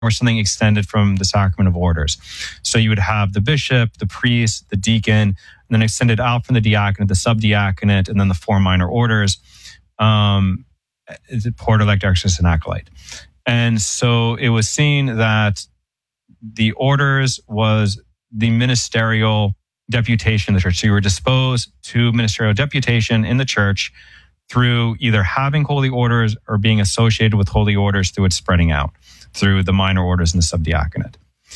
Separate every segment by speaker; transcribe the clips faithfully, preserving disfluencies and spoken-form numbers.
Speaker 1: or something extended from the sacrament of orders. So you would have the bishop, the priest, the deacon, and then extended out from the diaconate, the subdiaconate, and then the four minor orders, um, porter, lector, exorcist, and acolyte. And so it was seen that the orders was the ministerial deputation in the church. So you were disposed to ministerial deputation in the church through either having holy orders or being associated with holy orders through its spreading out, through the minor orders and the subdiaconate.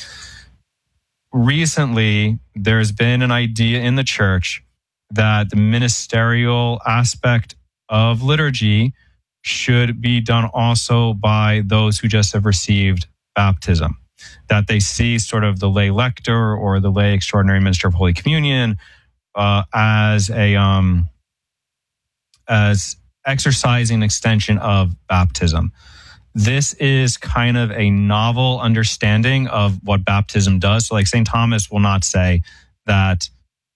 Speaker 1: Recently, there's been an idea in the church that the ministerial aspect of liturgy should be done also by those who just have received baptism, that they see sort of the lay lector or the lay extraordinary minister of Holy Communion uh, as a um, as exercising an extension of baptism. This is kind of a novel understanding of what baptism does. So like Saint Thomas will not say that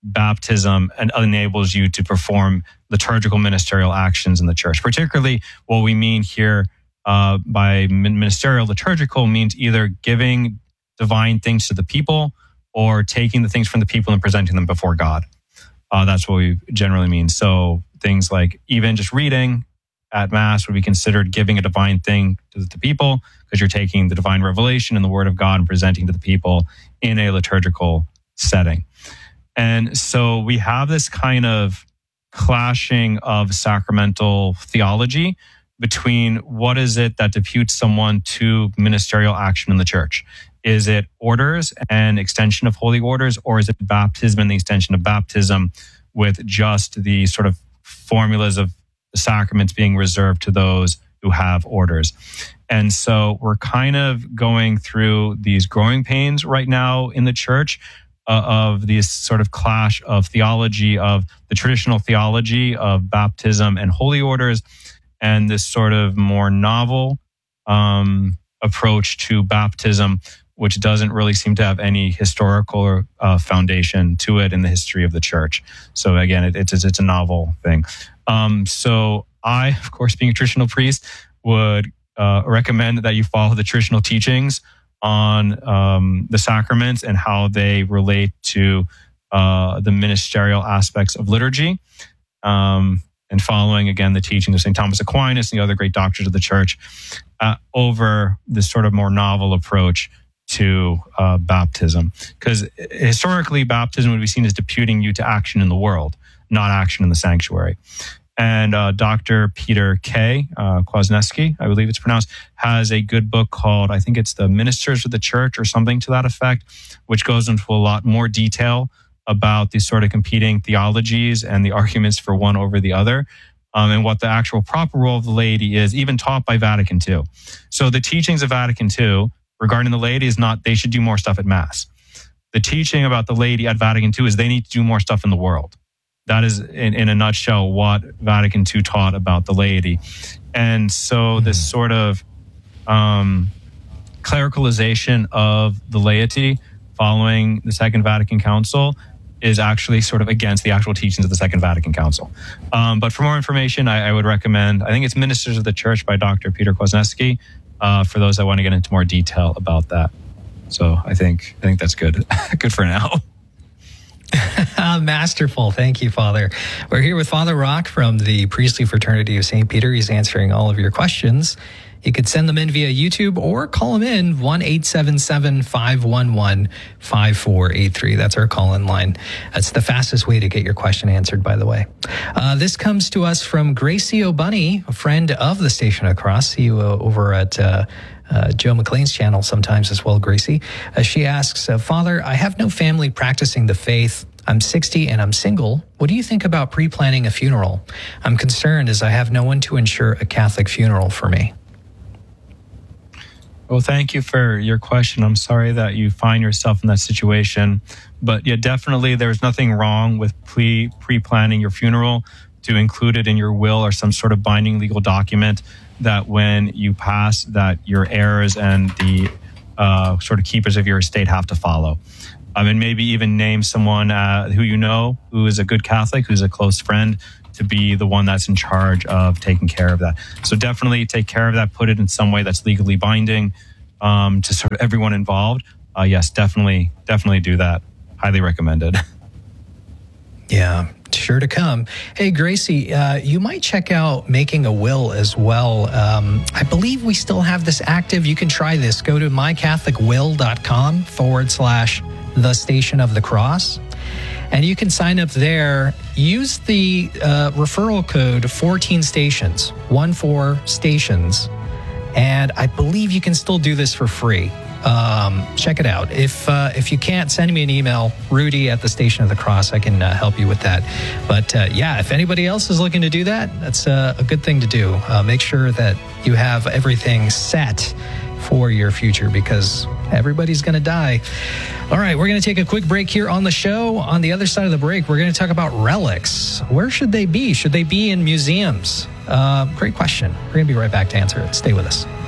Speaker 1: baptism enables you to perform liturgical ministerial actions in the church. Particularly what we mean here uh, by ministerial liturgical means either giving divine things to the people or taking the things from the people and presenting them before God. Uh, that's what we generally mean. So things like even just reading at Mass would be considered giving a divine thing to the people because you're taking the divine revelation and the Word of God and presenting to the people in a liturgical setting. And so we have this kind of clashing of sacramental theology between what is it that deputes someone to ministerial action in the church. Is it orders and extension of holy orders, or is it baptism and the extension of baptism with just the sort of formulas of the sacraments being reserved to those who have orders? And so we're kind of going through these growing pains right now in the church uh, of this sort of clash of theology, of the traditional theology of baptism and holy orders, and this sort of more novel um, approach to baptism, which doesn't really seem to have any historical uh, foundation to it in the history of the church. So again, it, it's, it's a novel thing. Um, so I, of course, being a traditional priest, would uh, recommend that you follow the traditional teachings on um, the sacraments and how they relate to uh, the ministerial aspects of liturgy. Um, and following, again, the teaching of Saint Thomas Aquinas and the other great doctors of the church uh, over this sort of more novel approach to uh, baptism. Because historically, baptism would be seen as deputing you to action in the world, not action in the sanctuary. And uh, Doctor Peter K. Uh, Kwasniewski, I believe it's pronounced, has a good book called, I think it's The Ministers of the Church or something to that effect, which goes into a lot more detail about these sort of competing theologies and the arguments for one over the other, um, and what the actual proper role of the laity is, even taught by Vatican Two. So the teachings of Vatican Two regarding the laity is not they should do more stuff at Mass. The teaching about the laity at Vatican Two is they need to do more stuff in the world. That is, in, in a nutshell, what Vatican Two taught about the laity. And so this sort of um, clericalization of the laity following the Second Vatican Council is actually sort of against the actual teachings of the Second Vatican Council. Um, but for more information, I, I would recommend, I think it's Ministers of the Church by Doctor Peter Kwasniewski, uh, for those that want to get into more detail about that. So I think I think that's good. Good for now.
Speaker 2: Masterful. Thank you, Father. We're here with Father Rock from the Priestly Fraternity of Saint Peter. He's answering all of your questions. You could send them in via YouTube or call him in one eight seven seven, five one one, five four eight three. That's our call-in line. That's the fastest way to get your question answered, by the way. Uh, this comes to us from Gracie O'Bunny, a friend of the Station of the Cross. See you uh, over at uh, uh, Joe McLean's channel sometimes as well, Gracie. Uh, she asks, uh, Father, I have no family practicing the faith. I'm sixty and I'm single. What do you think about pre-planning a funeral? I'm concerned as I have no one to ensure a Catholic funeral for me.
Speaker 1: Well, thank you for your question. I'm sorry that you find yourself in that situation. But yeah, definitely there's nothing wrong with pre, pre-planning your funeral to include it in your will or some sort of binding legal document that when you pass, that your heirs and the uh, sort of keepers of your estate have to follow. Um, and maybe even name someone uh, who you know who is a good Catholic, who's a close friend, to be the one that's in charge of taking care of that. So definitely take care of that, put it in some way that's legally binding, um, to sort of everyone involved, uh, yes, definitely, definitely do that. Highly recommended.
Speaker 2: Yeah, sure to come. Hey, Gracie, uh, you might check out Making a Will as well. Um, I believe we still have this active. You can try this. Go to mycatholicwill.com forward slash the Station of the Cross. And you can sign up there. Use the uh, referral code fourteen stations, one four stations. And I believe you can still do this for free. Um, check it out. If uh, if you can't, send me an email, Rudy at the Station of the Cross. I can uh, help you with that. But uh, yeah, if anybody else is looking to do that, that's uh, a good thing to do. Uh, make sure that you have everything set for your future, because everybody's going to die. All right, we're going to take a quick break here on the show. On the other side of the break, we're going to talk about relics. Where should they be? Should they be in museums? Uh, great question. We're going to be right back to answer it. Stay with us.